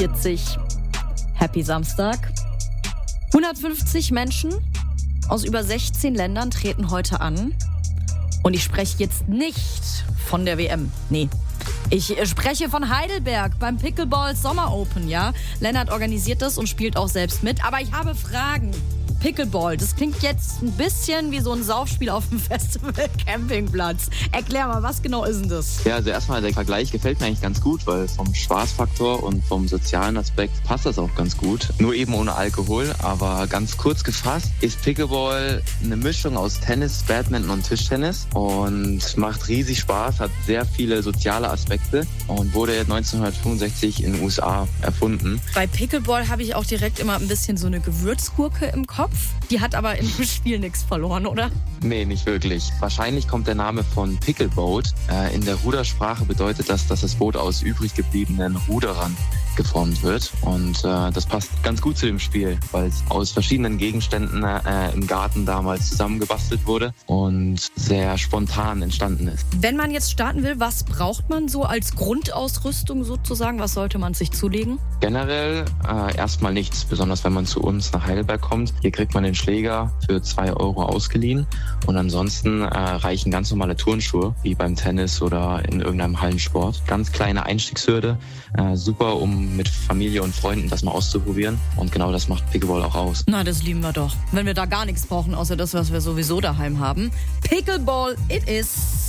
8:45 Uhr. Happy Samstag. 150 Menschen aus über 16 Ländern treten heute an. Und ich spreche jetzt nicht von der WM. Nee. Ich spreche von Heidelberg beim Pickleball Sommer Open, ja. Lennart organisiert das und spielt auch selbst mit. Aber ich habe Fragen. Pickleball, das klingt jetzt ein bisschen wie so ein Saufspiel auf dem Festival-Campingplatz. Erklär mal, was genau ist denn das? Ja, also erstmal der Vergleich gefällt mir eigentlich ganz gut, weil vom Spaßfaktor und vom sozialen Aspekt passt das auch ganz gut. Nur eben ohne Alkohol, aber ganz kurz gefasst ist Pickleball eine Mischung aus Tennis, Badminton und Tischtennis und macht riesig Spaß, hat sehr viele soziale Aspekte und wurde 1965 in den USA erfunden. Bei Pickleball habe ich auch direkt immer ein bisschen so eine Gewürzgurke im Kopf. Die hat aber im Spiel nichts verloren, oder? Nee, nicht wirklich. Wahrscheinlich kommt der Name von Pickleboat. In der Rudersprache bedeutet das, dass das Boot aus übrig gebliebenen Ruderern geformt wird. Und das passt ganz gut zu dem Spiel, weil es aus verschiedenen Gegenständen im Garten damals zusammengebastelt wurde und sehr spontan entstanden ist. Wenn man jetzt starten will, was braucht man so als Grundausrüstung sozusagen? Was sollte man sich zulegen? Generell erstmal nichts, besonders wenn man zu uns nach Heidelberg kommt. Hier kriegt man den Schläger für 2 Euro ausgeliehen und ansonsten reichen ganz normale Turnschuhe, wie beim Tennis oder in irgendeinem Hallensport. Ganz kleine Einstiegshürde, super, um mit Familie und Freunden das mal auszuprobieren und genau das macht Pickleball auch aus. Na, das lieben wir doch. Wenn wir da gar nichts brauchen, außer das, was wir sowieso daheim haben. Pickleball, it is.